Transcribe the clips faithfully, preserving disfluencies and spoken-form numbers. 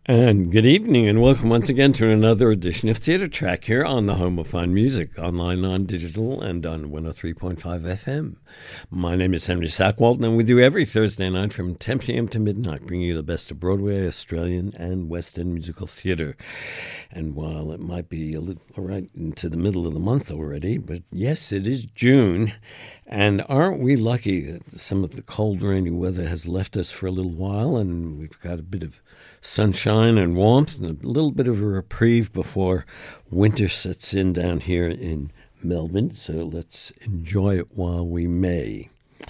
And good evening, and welcome once again to another edition of Theatre Track here on the home of fine music, online, on digital, and on one oh three point five F M. My name is Henry Sackwalt, and I'm with you every Thursday night from ten p.m. to midnight, bringing you the best of Broadway, Australian, and West End musical theatre. And while it might be a little right into the middle of the month already, but yes, it is June, and aren't we lucky that some of the cold, rainy weather has left us for a little while, and we've got a bit of sunshine and warmth and a little bit of a reprieve before winter sets in down here in Melbourne. So let's enjoy it while we may.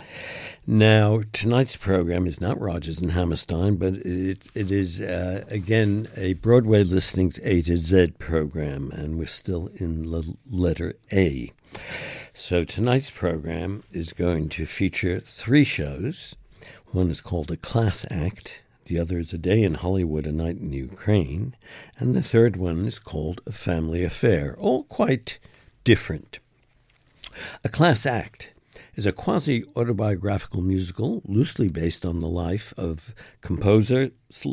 Now, tonight's program is not Rodgers and Hammerstein, but it it is, uh, again, a Broadway Listings A to Z program, and we're still in the letter A. So tonight's program is going to feature three shows. One is called A Class Act. The other is A Day in Hollywood, A Night in the Ukraine. And the third one is called A Family Affair, all quite different. A Class Act is a quasi-autobiographical musical loosely based on the life of composer,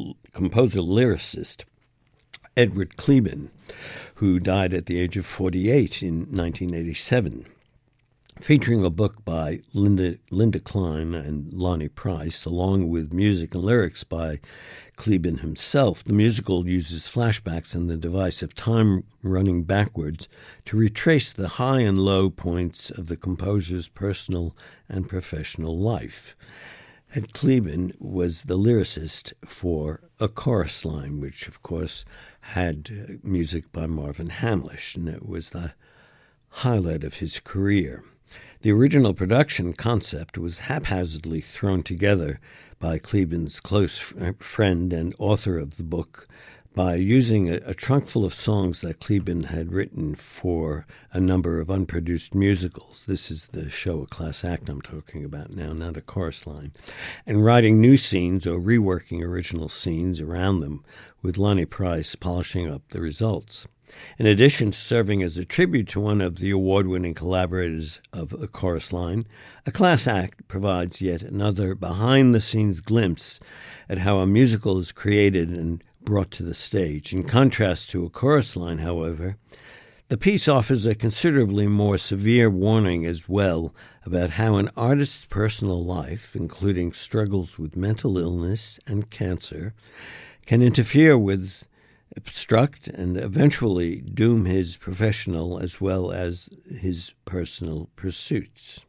composer-lyricist Edward Kleban, who died at the age of forty-eight in nineteen eighty-seven. Featuring a book by Linda, Linda Klein and Lonnie Price, along with music and lyrics by Kleban himself, the musical uses flashbacks and the device of time running backwards to retrace the high and low points of the composer's personal and professional life. Ed Kleban was the lyricist for A Chorus Line, which, of course, had music by Marvin Hamlisch, and it was the highlight of his career. The original production concept was haphazardly thrown together by Kleban's close friend and author of the book by using a, a trunk full of songs that Kleban had written for a number of unproduced musicals. This is the show A Class Act I'm talking about now, not A Chorus Line. And writing new scenes or reworking original scenes around them, with Lonnie Price polishing up the results. In addition to serving as a tribute to one of the award-winning collaborators of A Chorus Line, A Class Act provides yet another behind-the-scenes glimpse at how a musical is created and brought to the stage. In contrast to A Chorus Line, however, the piece offers a considerably more severe warning as well about how an artist's personal life, including struggles with mental illness and cancer, can interfere with, obstruct, and eventually doom his professional as well as his personal pursuits.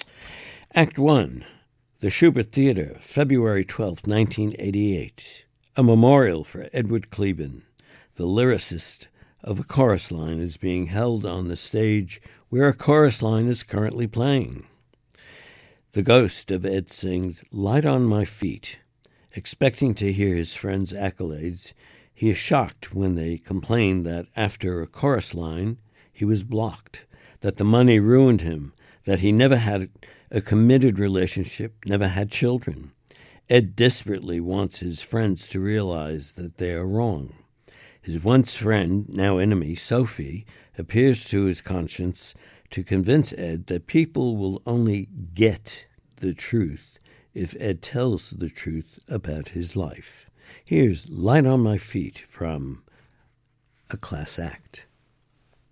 Act one, the Shubert Theatre, February twelfth, nineteen eighty-eight. A memorial for Edward Kleban, the lyricist of A Chorus Line, is being held on the stage where A Chorus Line is currently playing. The ghost of Ed sings "Light on My Feet." Expecting to hear his friends' accolades, he is shocked when they complain that after A Chorus Line, he was blocked, that the money ruined him, that he never had a committed relationship, never had children. Ed desperately wants his friends to realize that they are wrong. His once friend, now enemy, Sophie, appears to his conscience to convince Ed that people will only get the truth if Ed tells the truth about his life. Here's Light on My Feet from A Class Act.